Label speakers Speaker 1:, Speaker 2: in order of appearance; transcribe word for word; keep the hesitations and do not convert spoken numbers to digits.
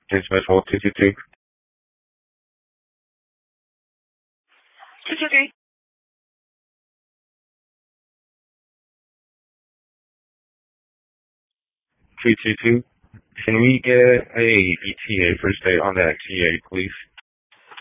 Speaker 1: Dispatch hold two two two.
Speaker 2: two two three.
Speaker 1: two two two. Can we get a E T A first aid on that T A, please?